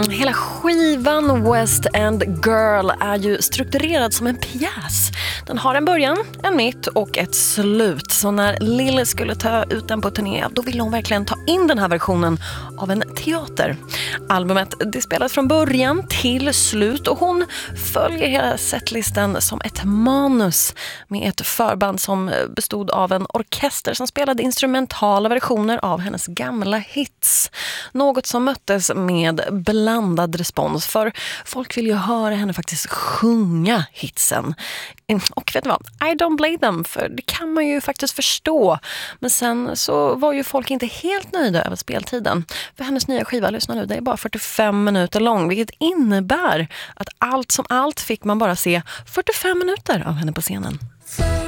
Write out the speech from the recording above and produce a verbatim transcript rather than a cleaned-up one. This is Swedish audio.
Hela skivan West End Girl är ju strukturerad som en pjäs. Den har en början, en mitt och ett slut. Så när Lille skulle ta ut den på turné, då ville hon verkligen ta in den här versionen av en teater. Albumet det spelas från början till slut och hon följer hela setlisten som ett manus med ett förband som bestod av en orkester som spelade instrumentala versioner av hennes gamla hits. Något som möttes med blandad respons, för folk vill ju höra henne faktiskt sjunga hitsen. Och vet du vad? I don't blame them, för det kan man ju faktiskt förstå. Men sen så var ju folk inte helt nöjda över speltiden. För hennes nya skiva, lyssna nu, det är bara fyrtiofem minuter lång, vilket innebär att allt som allt fick man bara se fyrtiofem minuter av henne på scenen.